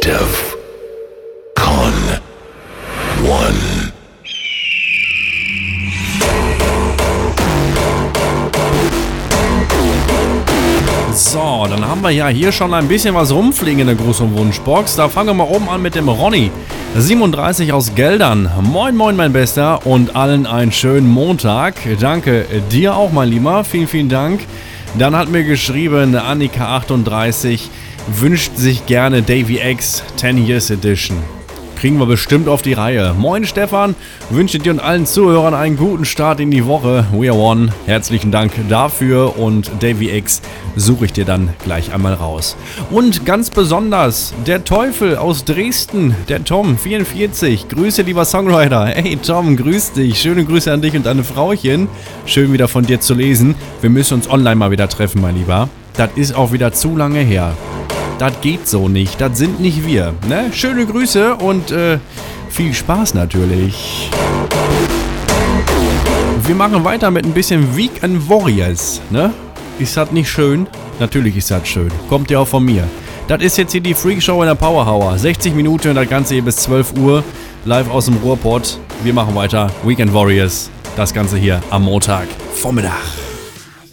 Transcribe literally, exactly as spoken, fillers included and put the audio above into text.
Detective Con One. So, dann haben wir ja hier schon ein bisschen was rumfliegen in der Gruß- und Wunschbox. Da fangen wir mal oben an mit dem Ronny. siebenunddreißig aus Geldern. Moin, moin, mein Bester und allen einen schönen Montag. Danke dir auch, mein Lieber. Vielen, vielen Dank. Dann hat mir geschrieben, Annika achtunddreißig wünscht sich gerne Davy X ten Years Edition. Kriegen wir bestimmt auf die Reihe. Moin Stefan, wünsche dir und allen Zuhörern einen guten Start in die Woche. We are one. Herzlichen Dank dafür und Davy X suche ich dir dann gleich einmal raus. Und ganz besonders der Teufel aus Dresden, der Tom vierundvierzig. Grüße, lieber Songwriter. Hey Tom, grüß dich. Schöne Grüße an dich und deine Frauchen. Schön wieder von dir zu lesen. Wir müssen uns online mal wieder treffen, mein Lieber. Das ist auch wieder zu lange her. Das geht so nicht, das sind nicht wir. Ne? Schöne Grüße und äh, viel Spaß natürlich. Wir machen weiter mit ein bisschen Weekend Warriors. Ne? Ist das nicht schön? Natürlich ist das schön. Kommt ja auch von mir. Das ist jetzt hier die Freakshow in der Power Hour. sechzig Minuten, das Ganze hier bis zwölf Uhr. Live aus dem Ruhrpott. Wir machen weiter. Weekend Warriors. Das Ganze hier am Montag Vormittag.